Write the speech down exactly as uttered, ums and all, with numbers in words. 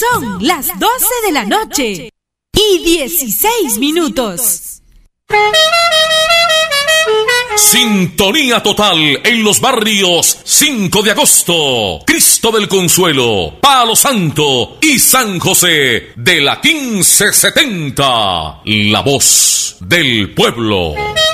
Son las doce de la noche y dieciséis minutos. Sintonía total en los barrios cinco de agosto, Cristo del Consuelo, Palo Santo y San José de la quince setenta. La voz del pueblo.